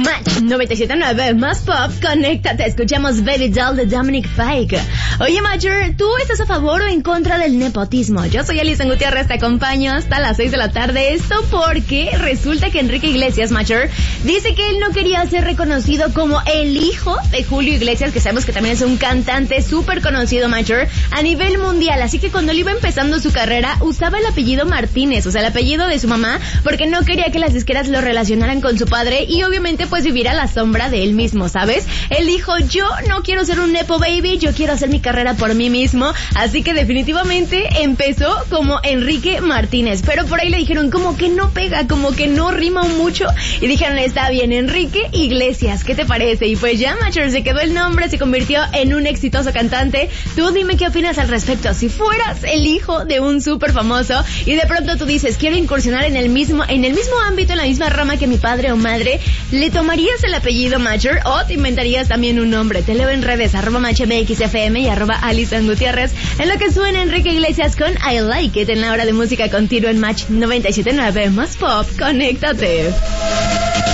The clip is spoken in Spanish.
Match 97.9 más pop, conéctate, escuchamos Baby Doll de Dominic Fike. Oye, Matcher, ¿tú estás a favor o en contra del nepotismo? Yo soy Alison Gutiérrez, te acompaño hasta las 6 de la tarde. Esto porque resulta que Enrique Iglesias, Matcher, dice que él no quería ser reconocido como el hijo de Julio Iglesias, que sabemos que también es un cantante súper conocido, Matcher, a nivel mundial. Así que cuando él iba empezando su carrera, usaba el apellido Martínez, o sea, el apellido de su mamá, porque no quería que las disqueras lo relacionaran con su padre y obviamente pues vivir a la sombra de él mismo, ¿sabes? Él dijo, yo no quiero ser un nepo baby, yo quiero hacer mi carrera por mí mismo, así que definitivamente empezó como Enrique Martínez, pero por ahí le dijeron como que no pega, como que no rima mucho, y dijeron, está bien, Enrique Iglesias, ¿qué te parece? Y pues ya, Matcher, se quedó el nombre, se convirtió en un exitoso cantante. Tú dime qué opinas al respecto, si fueras el hijo de un súper famoso y de pronto tú dices, quiero incursionar en el mismo ámbito, en la misma rama que mi padre o madre, ¿le tomarías el apellido Matcher o te inventarías también un nombre? Te leo en redes, @MatchMXFM y @Alison Gutiérrez, en lo que suena Enrique Iglesias con I Like It en la hora de música continua en Match 97.9 más pop, conéctate.